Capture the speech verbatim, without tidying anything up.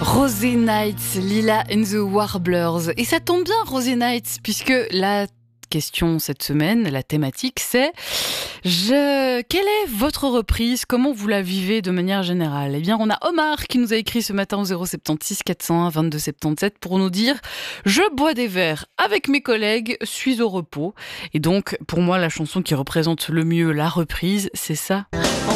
Rosé Nights, Lila and the Warblers. Et ça tombe bien, Rosé Nights, puisque la question cette semaine, la thématique, c'est je... quelle est votre reprise? Comment vous la vivez de manière générale? Eh bien, on a Omar qui nous a écrit ce matin au zéro sept six quatre zéro un vingt-deux soixante-dix-sept pour nous dire « Je bois des verres avec mes collègues, suis au repos ». Et donc, pour moi, la chanson qui représente le mieux la reprise, c'est ça.